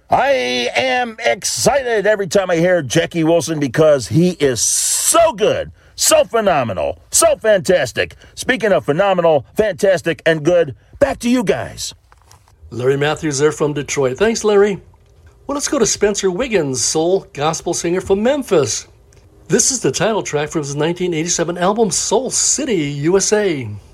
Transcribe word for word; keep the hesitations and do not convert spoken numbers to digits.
I am excited every time I hear Jackie Wilson because he is so good, so phenomenal, so fantastic. Speaking of phenomenal, fantastic, and good, back to you guys. Larry Matthews there from Detroit. Thanks, Larry. Well, let's go to Spencer Wiggins, soul gospel singer from Memphis. This is the title track from his nineteen eighty-seven album Soul City, U S A.